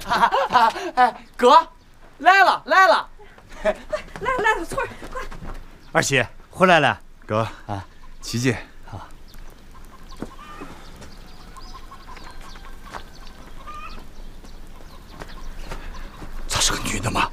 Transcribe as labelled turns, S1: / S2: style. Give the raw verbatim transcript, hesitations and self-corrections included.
S1: 哎，哥，来了来了！
S2: 来来了，翠儿，快！
S3: 二喜回来了，
S4: 哥啊，琪姐。